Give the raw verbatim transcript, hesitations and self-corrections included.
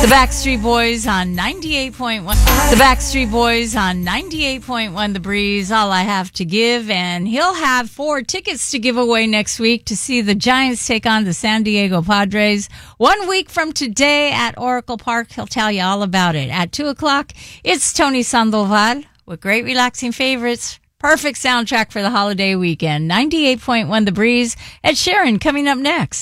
The Backstreet Boys on ninety-eight point one. The Backstreet Boys on ninety-eight point one The Breeze, All I Have to Give. And he'll have four tickets to give away next week to see the Giants take on the San Diego Padres. One week from today at Oracle Park. He'll tell you all about it. At two o'clock, it's Tony Sandoval with great relaxing favorites. Perfect soundtrack for the holiday weekend. ninety-eight point one The Breeze. Ed Sheeran coming up next.